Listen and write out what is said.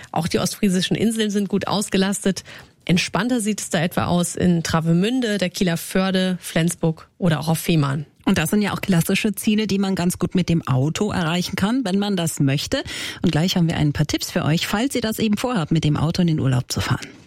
Auch die ostfriesischen Inseln sind gut ausgelastet. Entspannter sieht es da etwa aus in Travemünde, der Kieler Förde, Flensburg oder auch auf Fehmarn. Und das sind ja auch klassische Ziele, die man ganz gut mit dem Auto erreichen kann, wenn man das möchte. Und gleich haben wir ein paar Tipps für euch, falls ihr das eben vorhabt, mit dem Auto in den Urlaub zu fahren.